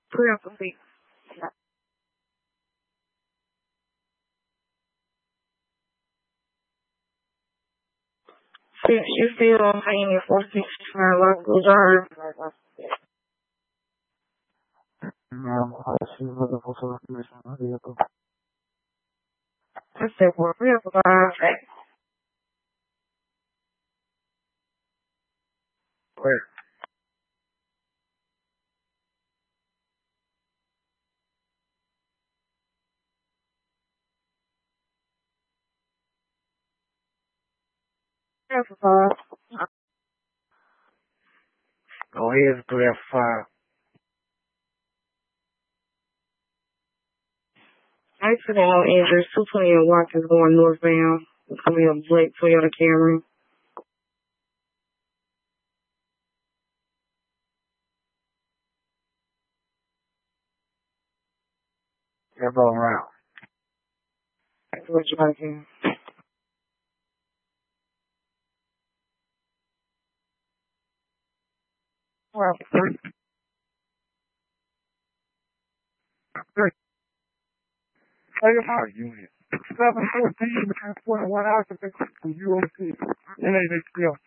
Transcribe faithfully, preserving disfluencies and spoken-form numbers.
Prayer for me. Since you still don't pay me for sixty-five dollars, I said, well, real five. Where? Real five. Go ahead, three or five. Accident on injuries, two twenty and Watkins going northbound. Coming up Blake Toyota Camry. They're going around. That's what you like here. Well, three. Three. Thirty-five units. Seven fourteen between forty-one hours of the U O C. And they still.